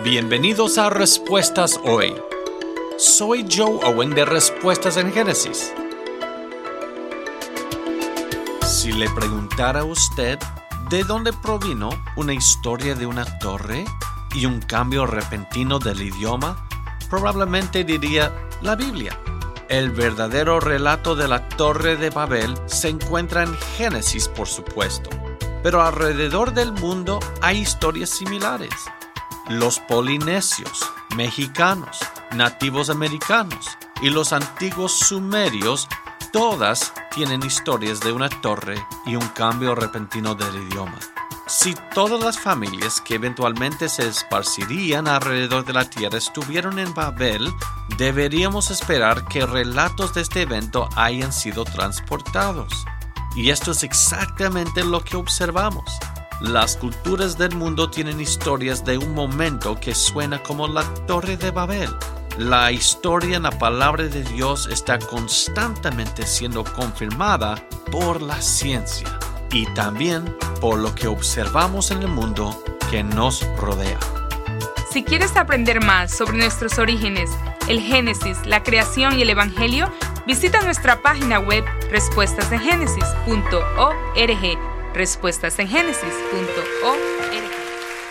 Bienvenidos a Respuestas Hoy. Soy Joe Owen de Respuestas en Génesis. Si le preguntara a usted de dónde provino una historia de una torre y un cambio repentino del idioma, probablemente diría la Biblia. El verdadero relato de la Torre de Babel se encuentra en Génesis, por supuesto, pero alrededor del mundo hay historias similares. Los polinesios, mexicanos, nativos americanos y los antiguos sumerios, todas tienen historias de una torre y un cambio repentino del idioma. Si todas las familias que eventualmente se esparcirían alrededor de la tierra estuvieron en Babel, deberíamos esperar que relatos de este evento hayan sido transportados. Y esto es exactamente lo que observamos. Las culturas del mundo tienen historias de un momento que suena como la Torre de Babel. La historia en la palabra de Dios está constantemente siendo confirmada por la ciencia y también por lo que observamos en el mundo que nos rodea. Si quieres aprender más sobre nuestros orígenes, el Génesis, la creación y el Evangelio, visita nuestra página web respuestasengenesis.org. respuestasengenesis.org